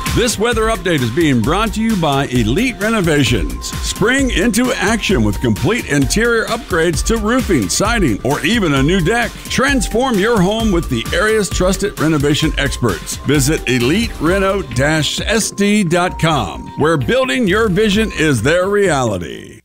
This weather update is being brought to you by Elite Renovations. Spring into action with complete interior upgrades to roofing, siding, or even a new deck. Transform your home with the area's trusted renovation experts. Visit EliteReno-SD.com, where building your vision is their reality.